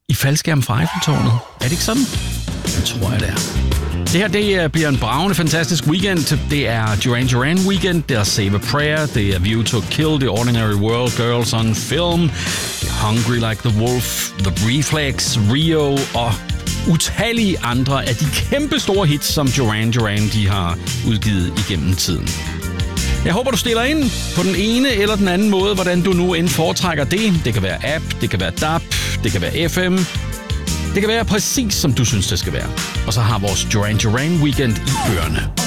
i faldskærm fra Eiffeltårnet. Er det ikke sådan? Det tror jeg, det er. Det her, det bliver en bravende, fantastisk weekend. Det er Duran Duran weekend, det er Save a Prayer, det er View to Kill, The Ordinary World, Girls on Film, Hungry Like the Wolf, The Reflex, Rio og utallige andre af de kæmpe store hits, som Duran Duran de har udgivet igennem tiden. Jeg håber, du stiller ind på den ene eller den anden måde, hvordan du nu end foretrækker det. Det kan være app, det kan være DAB, det kan være FM. Det kan være præcis, som du synes, det skal være. Og så har vores Duran Duran weekend i ørerne.